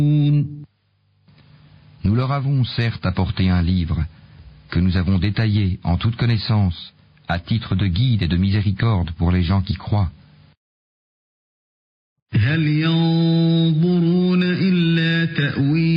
Nous leur avons certes apporté un livre, que nous avons détaillé en toute connaissance, à titre de guide et de miséricorde pour les gens qui croient. هل ينظرون إلا تأويله